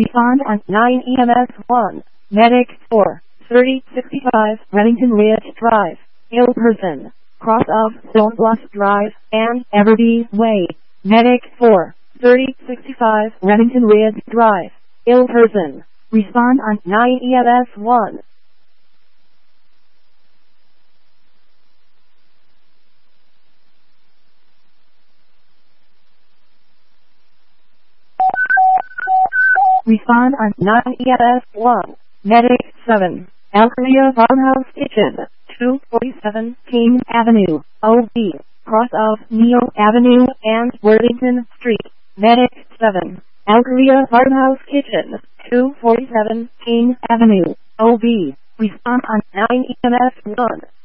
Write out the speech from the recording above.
Respond on 9 EMS 1. Medic 4. 3065 Remington Ridge Drive, Hilderson, cross of Stonebluff Drive, and Everby Way. Medic 4. 3065 Remington Ridge Drive, Hilderson. Respond on 9 EMS 1. Respond on 9 EMS 1. Medic 7. Alcaria Farmhouse Kitchen, 247 King Avenue, OB, cross of Neal Avenue and Worthington Street. Medic 7. Alcaria Farmhouse Kitchen, 247 King Avenue, OB. Respond on 9 EMS 1.